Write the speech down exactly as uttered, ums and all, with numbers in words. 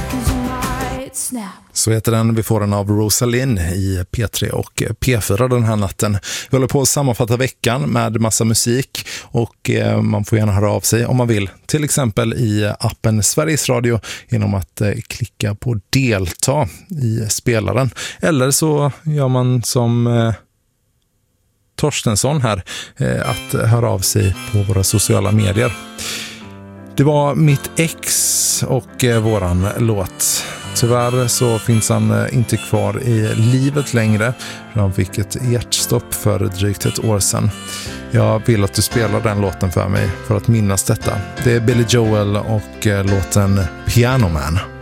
Så heter den. Vi får den av Rosalind i P tre och P fyra den här natten. Vi håller på att sammanfatta veckan med massa musik och man får gärna höra av sig om man vill. Till exempel i appen Sveriges Radio genom att klicka på delta i spelaren. Eller så gör man som eh, Torstensson här, eh, att höra av sig på våra sociala medier. Det var Mitt ex och eh, våran låt. Tyvärr så finns han eh, inte kvar i livet längre. Han fick ett hjärtstopp för drygt ett år sedan. Jag vill att du spelar den låten för mig för att minnas detta. Det är Billy Joel och eh, låten Piano Man.